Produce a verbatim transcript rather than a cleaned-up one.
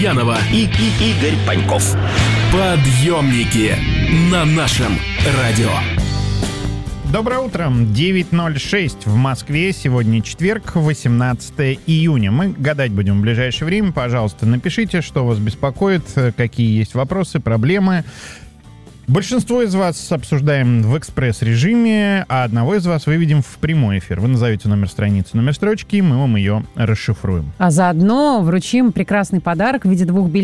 Гурьянова и, и Игорь Паньков. Подъемники на нашем радио. Доброе утро. девять ноль шесть в Москве. Сегодня четверг, восемнадцатое июня. Мы гадать будем в ближайшее время. Пожалуйста, напишите, что вас беспокоит, какие есть вопросы, проблемы. Большинство из вас обсуждаем в экспресс-режиме, а одного из вас выведем в прямой эфир. Вы назовете номер страницы, номер строчки, и мы вам ее расшифруем. А заодно вручим прекрасный подарок в виде двух билетов